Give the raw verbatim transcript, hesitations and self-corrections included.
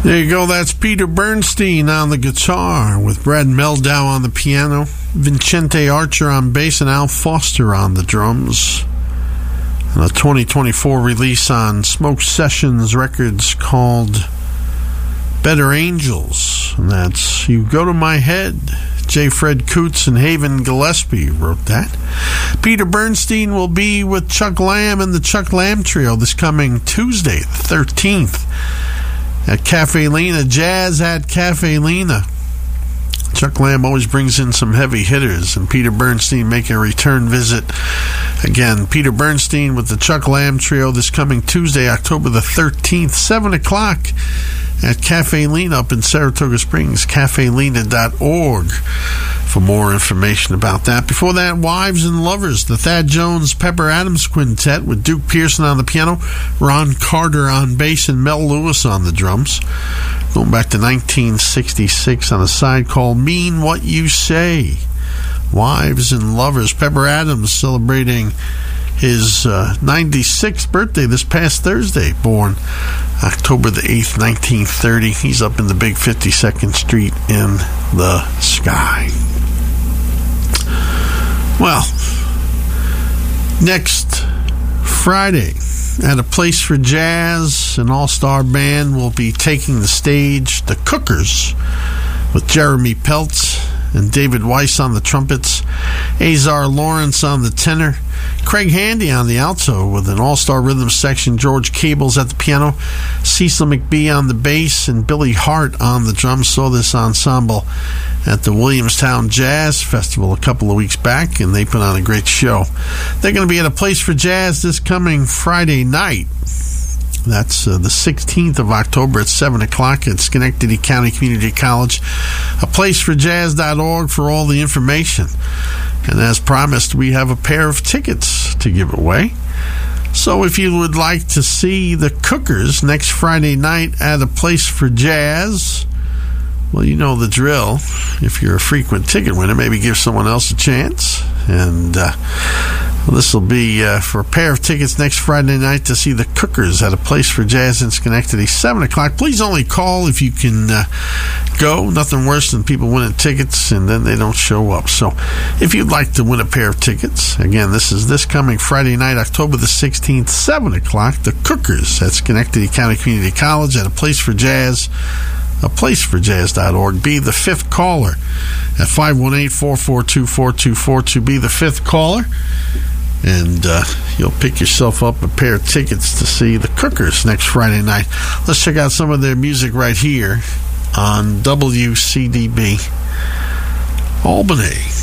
There you go. That's Peter Bernstein on the guitar with Brad Meldau on the piano, Vincente Archer on bass, and Al Foster on the drums. And a twenty twenty-four release on Smoke Sessions Records called Better Angels. And that's You Go to My Head. J. Fred Coots and Haven Gillespie wrote that. Peter Bernstein will be with Chuck Lamb and the Chuck Lamb Trio this coming Tuesday, the thirteenth. At Cafe Lena, Jazz at Cafe Lena. Chuck Lamb always brings in some heavy hitters, and Peter Bernstein making a return visit. Again, Peter Bernstein with the Chuck Lamb Trio this coming Tuesday, October the thirteenth, seven o'clock at Cafe Lena up in Saratoga Springs, cafe lena dot org for more information about that. Before that, Wives and Lovers, the Thad Jones Pepper Adams Quintet with Duke Pearson on the piano, Ron Carter on bass, and Mel Lewis on the drums. Going back to nineteen sixty-six on a side called Mean What You Say. Wives and Lovers. Pepper Adams celebrating his uh, ninety-sixth birthday this past Thursday, born October the eighth, nineteen thirty. He's up in the big fifty-second Street in the sky. Well, next Friday at a Place for Jazz, an all-star band will be taking the stage, the Cookers, with Jeremy Peltz and David Weiss on the trumpets, Azar Lawrence on the tenor, Craig Handy on the alto with an all-star rhythm section, George Cables at the piano, Cecil McBee on the bass, and Billy Hart on the drums. Saw this ensemble at the Williamstown Jazz Festival a couple of weeks back, and they put on a great show. They're going to be at a Place for Jazz this coming Friday night. That's uh, the sixteenth of October at seven o'clock at Schenectady County Community College. a place for jazz dot org for all the information. And as promised, we have a pair of tickets to give away. So if you would like to see the Cookers next Friday night at a Place for Jazz, well, you know the drill. If you're a frequent ticket winner, maybe give someone else a chance. And uh, well, this will be uh, for a pair of tickets next Friday night to see the Cookers at a Place for Jazz in Schenectady, seven o'clock. Please only call if you can uh, go. Nothing worse than people winning tickets and then they don't show up. So if you'd like to win a pair of tickets, again, this is this coming Friday night, October the sixteenth, seven o'clock. The Cookers at Schenectady County Community College at a Place for Jazz. a place for jazz dot org. Be the fifth caller at five one eight, four four two, four two four two. Be the fifth caller, and uh, you'll pick yourself up a pair of tickets to see the Cookers next Friday night. Let's check out some of their music right here on W C D B Albany.